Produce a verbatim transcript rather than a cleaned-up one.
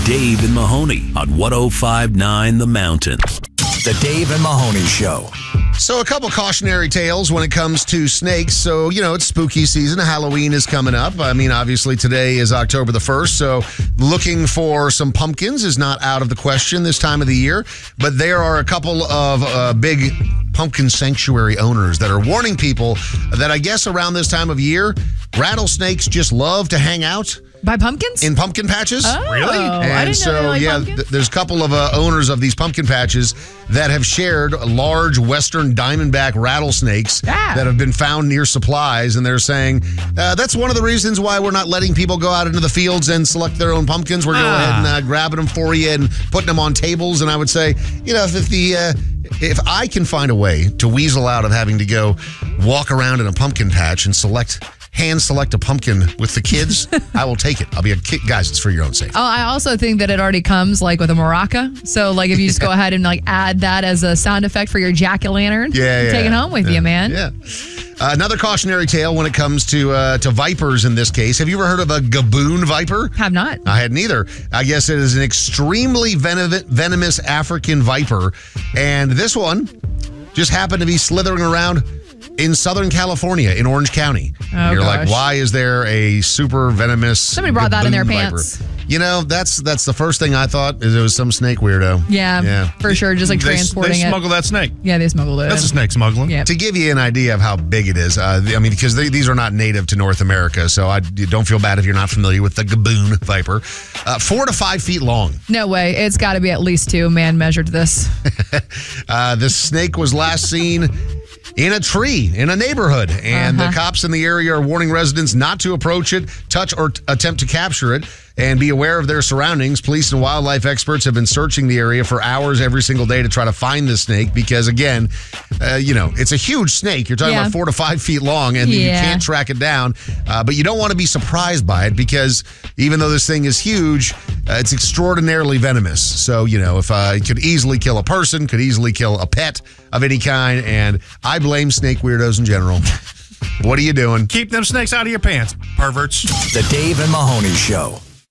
Dave and Mahoney on one oh five point nine The Mountain. The Dave and Mahoney Show. So a couple cautionary tales when it comes to snakes. So, you know, it's spooky season. Halloween is coming up. I mean, obviously today is October the first. So looking for some pumpkins is not out of the question this time of the year. But there are a couple of uh, big pumpkin sanctuary owners that are warning people that I guess around this time of year, rattlesnakes just love to hang out. By pumpkins? In pumpkin patches. Oh, really? I And didn't so, know they like yeah, pumpkins. th- there's a couple of uh, owners of these pumpkin patches that have shared large western diamondback rattlesnakes Ah. that have been found near supplies. And they're saying uh, that's one of the reasons why we're not letting people go out into the fields and select their own pumpkins. We're going Ah. ahead and uh, grabbing them for you and putting them on tables. And I would say, you know, if, if the... Uh, If I can find a way to weasel out of having to go walk around in a pumpkin patch and select, hand select a pumpkin with the kids, I will take it. I'll be a kid. Guys, it's for your own safety. Oh, I also think that it already comes like with a maraca. So like if you just go ahead and like add that as a sound effect for your jack-o'-lantern, Yeah, yeah. take it home with yeah. you, man. Yeah. Uh, another cautionary tale when it comes to uh, to vipers in this case. Have you ever heard of a gaboon viper? Have not. I had neither. I guess it is an extremely venom- venomous African viper. And this one just happened to be slithering around in Southern California, in Orange County. Oh, and you're like, gosh. why is there a super venomous Somebody brought that in their gaboon pants. viper? You know, that's that's the first thing I thought, is it was some snake weirdo. Yeah, Yeah. for sure. Just like They, transporting they it. smuggle that snake. Yeah, they smuggled it. That's a in. snake smuggling. Yeah. To give you an idea of how big it is, uh, I mean, because they, these are not native to North America, so I you don't feel bad if you're not familiar with the gaboon viper. Uh, four to five feet long. No way. It's got to be at least two. Man measured this. Uh, the snake was last seen in a tree in a neighborhood, and Uh-huh. the cops in the area are warning residents not to approach it, touch, or t- attempt to capture it, and be aware of their surroundings. Police and wildlife experts have been searching the area for hours every single day to try to find the snake because, again, uh, you know, it's a huge snake. You're talking Yeah. about four to five feet long, and you Yeah. can't track it down. Uh, but you don't want to be surprised by it because even though this thing is huge, uh, it's extraordinarily venomous. So, you know, if uh, it could easily kill a person, could easily kill a pet of any kind, and I blame snake weirdos in general. What are you doing? Keep them snakes out of your pants, perverts. The Dave and Mahoney Show.